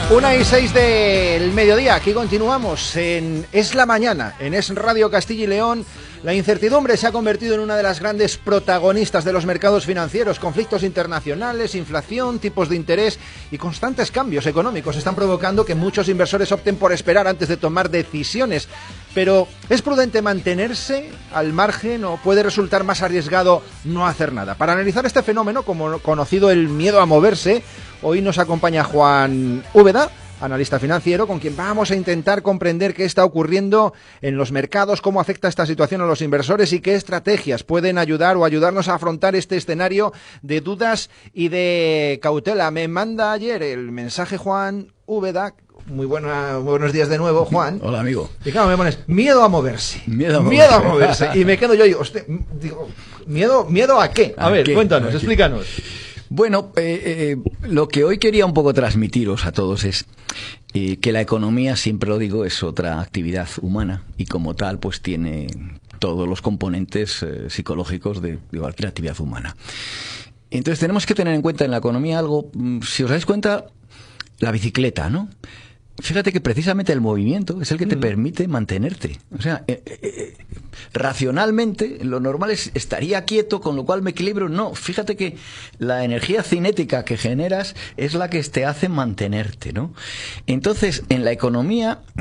1:06 del mediodía, aquí continuamos en Es la Mañana, en Es Radio Castilla y León. La incertidumbre se ha convertido en una de las grandes protagonistas de los mercados financieros. Conflictos internacionales, inflación, tipos de interés y constantes cambios económicos están provocando que muchos inversores opten por esperar antes de tomar decisiones. Pero, ¿es prudente mantenerse al margen o puede resultar más arriesgado no hacer nada? Para analizar este fenómeno, como conocido el miedo a moverse, hoy nos acompaña Juan Úbeda, analista financiero, con quien vamos a intentar comprender qué está ocurriendo en los mercados, cómo afecta esta situación a los inversores y qué estrategias pueden ayudar o ayudarnos a afrontar este escenario de dudas y de cautela. Me manda ayer el mensaje Juan Úbeda. Muy buenos días de nuevo, Juan. Hola, amigo. Y claro, me pones miedo a moverse. Miedo a moverse. Y me quedo yo y digo, ¿miedo a qué? A ver, qué? Cuéntanos, explícanos. Bueno, lo que hoy quería un poco transmitiros a todos es que la economía, siempre lo digo, es otra actividad humana y como tal pues tiene todos los componentes psicológicos de cualquier actividad humana. Entonces tenemos que tener en cuenta en la economía algo, si os dais cuenta, la bicicleta, ¿no? Fíjate que precisamente el movimiento es el que te permite mantenerte. O sea, racionalmente, lo normal es estaría quieto, con lo cual me equilibro. No, fíjate que la energía cinética que generas es la que te hace mantenerte, ¿no? Entonces, en la economía,